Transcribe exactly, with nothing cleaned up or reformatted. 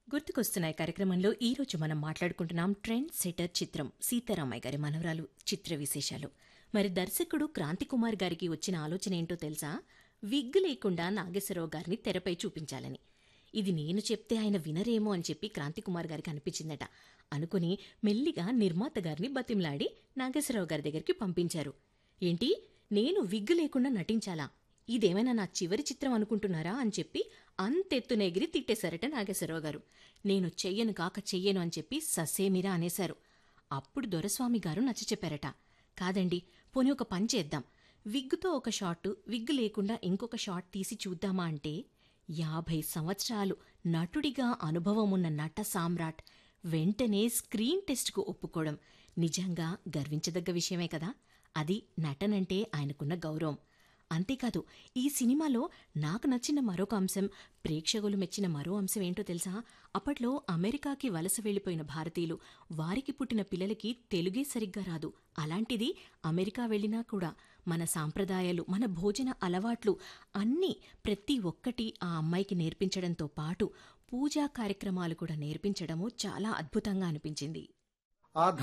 గుర్తుకొస్తున్నాయి కార్యక్రమంలో ఈ రోజు మనం మాట్లాడుకుంటున్నాం ట్రెండ్ సెటర్ చిత్రం సీతారామయ్య గారి మనవరాలు చిత్ర విశేషాలు. మరి దర్శకుడు క్రాంతికుమార్ గారికి వచ్చిన ఆలోచన ఏంటో తెలుసా? విగ్ లేకుండా నాగేశ్వరరావు గారిని తెరపై చూపించాలని. ఇది నేను చెప్తే ఆయన వినరేమో అని చెప్పి క్రాంతికుమార్ గారికి అనిపించిందట. అనుకుని మెల్లిగా నిర్మాత గారిని బతిమలాడి నాగేశ్వరరావు గారి దగ్గరికి పంపించారు. ఏంటి, నేను విగ్ లేకుండా నటించాలా? ఇదేమైనా నా చివరి చిత్రం అనుకుంటున్నారా అని చెప్పి అంతెత్తున ఎగిరి తిట్టేశారట నాగేశ్వరరావు గారు. నేను చెయ్యను కాక చెయ్యను అని చెప్పి ససేమిరా అనేశారు. అప్పుడు దొరస్వామి గారు నచ్చ చెప్పారట. కాదండి, పోనీ ఒక పని చేద్దాం, విగ్గుతో ఒక షాట్, విగ్ లేకుండా ఇంకొక షాట్ తీసి చూద్దామా అంటే, యాభై సంవత్సరాలు నటుడిగా అనుభవమున్న నట సామ్రాట్ వెంటనే స్క్రీన్ టెస్ట్కు ఒప్పుకోవడం నిజంగా గర్వించదగ్గ విషయమే కదా. అది నటనంటే ఆయనకున్న గౌరవం. అంతేకాదు, ఈ సినిమాలో నాకు నచ్చిన మరొక అంశం, ప్రేక్షకులు మెచ్చిన మరో అంశం ఏంటో తెలుసా? అప్పట్లో అమెరికాకి వలస వెళ్లిపోయిన భారతీయులు, వారికి పుట్టిన పిల్లలకి తెలుగే సరిగ్గా రాదు. అలాంటిది అమెరికా వెళ్లినా కూడా మన సాంప్రదాయాలు, మన భోజన అలవాట్లు అన్నీ ప్రతి ఒక్కటి ఆ అమ్మాయికి నేర్పించడంతో పాటు పూజా కార్యక్రమాలు కూడా నేర్పించడము చాలా అద్భుతంగా అనిపించింది. ఆ